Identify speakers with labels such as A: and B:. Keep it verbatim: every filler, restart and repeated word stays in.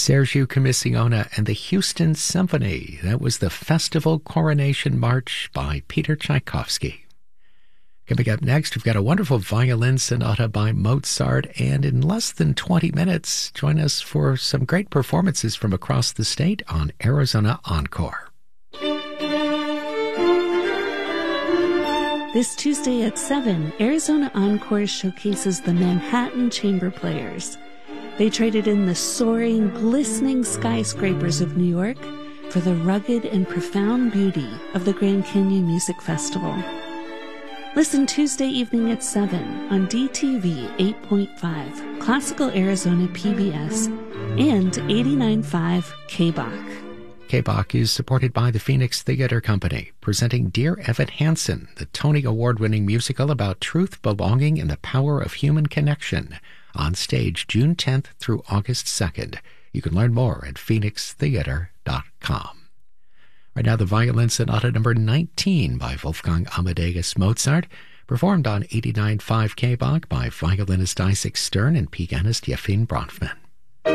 A: Sergiu Comissiona and the Houston Symphony. That was the Festival Coronation March by Peter Tchaikovsky. Coming up next, we've got a wonderful violin sonata by Mozart, and in less than twenty minutes, join us for some great performances from across the state on Arizona Encore.
B: This Tuesday at seven, Arizona Encore showcases the Manhattan Chamber Players. They traded in the soaring, glistening skyscrapers of New York for the rugged and profound beauty of the Grand Canyon Music Festival. Listen Tuesday evening at seven on D T V eight point five, Classical Arizona P B S, and eighty-nine point five K B O C.
A: K B O C is supported by the Phoenix Theater Company, presenting Dear Evan Hansen, the Tony Award-winning musical about truth, belonging, and the power of human connection, on stage June tenth through August second. You can learn more at phoenix theater dot com. Right now, the Violin Sonata number nineteen by Wolfgang Amadeus Mozart, performed on eighty-nine point five K B O C by violinist Isaac Stern and pianist Yefim Bronfman.